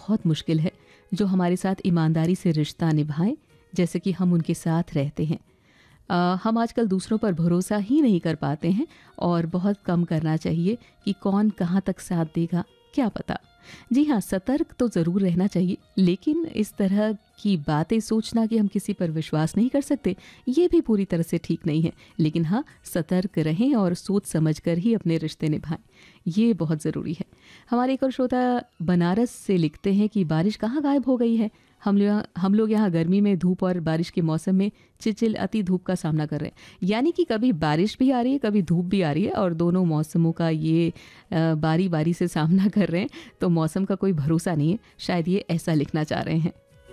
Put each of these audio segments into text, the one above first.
बहुत मुश्किल है जो हमारे साथ ईमानदारी से रिश्ता निभाएं, जैसे कि हम उनके साथ रहते हैं। हम आजकल दूसरों पर भरोसा ही नहीं कर पाते हैं और बहुत कम करना चाहिए कि कौन कहाँ तक साथ देगा, क्या पता। जी हाँ, सतर्क तो ज़रूर रहना चाहिए, लेकिन इस तरह की बातें सोचना कि हम किसी पर विश्वास नहीं कर सकते, ये भी पूरी तरह से ठीक नहीं है। लेकिन हाँ, सतर्क रहें और सोच समझ कर ही अपने रिश्ते निभाएं, ये बहुत ज़रूरी है। हमारे एक और श्रोता बनारस से लिखते हैं कि बारिश कहाँ गायब हो गई है। हम लोग यहाँ गर्मी में धूप और बारिश के मौसम में चिचिल अति धूप का सामना कर रहे हैं। यानी कि कभी बारिश भी आ रही है, कभी धूप भी आ रही है और दोनों मौसमों का ये बारी बारी से सामना कर रहे हैं। तो मौसम का कोई भरोसा नहीं है, शायद ये ऐसा लिखना चाह रहे हैं।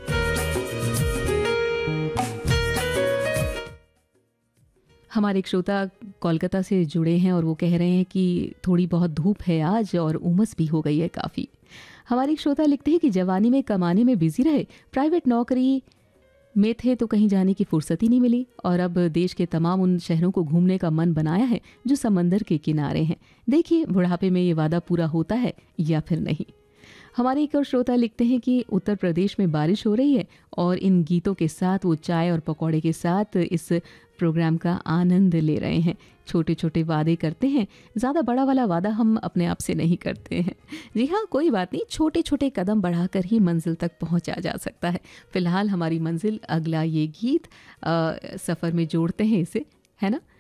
हमारे एक श्रोता कोलकाता से जुड़े हैं और वो कह रहे हैं कि थोड़ी बहुत धूप है आज और उमस भी हो गई है काफ़ी। हमारे एक श्रोता लिखते हैं कि जवानी में कमाने में बिजी रहे, प्राइवेट नौकरी में थे तो कहीं जाने की फुर्सत ही नहीं मिली और अब देश के तमाम उन शहरों को घूमने का मन बनाया है जो समंदर के किनारे हैं। देखिए बुढ़ापे में ये वादा पूरा होता है या फिर नहीं। हमारे एक और श्रोता लिखते हैं कि उत्तर प्रदेश में बारिश हो रही है और इन गीतों के साथ वो चाय और पकौड़े के साथ इस प्रोग्राम का आनंद ले रहे हैं। छोटे छोटे वादे करते हैं, ज़्यादा बड़ा वाला वादा हम अपने आप से नहीं करते हैं। जी हाँ, कोई बात नहीं, छोटे छोटे कदम बढ़ाकर ही मंजिल तक पहुंचा जा सकता है। फिलहाल हमारी मंजिल अगला ये गीत सफ़र में जोड़ते हैं इसे, है ना।